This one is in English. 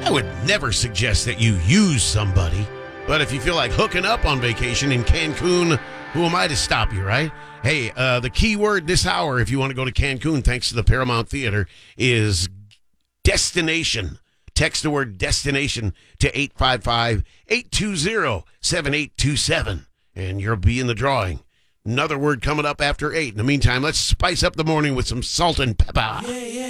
I would never suggest that you use somebody, but if you feel like hooking up on vacation in Cancun, who am I to stop you, right? Hey, the key word this hour, if you want to go to Cancun, thanks to the Paramount Theater, is destination. Text the word destination to 855-820-7827, and you'll be in the drawing. Another word coming up after 8. In the meantime, let's spice up the morning with some salt and pepper.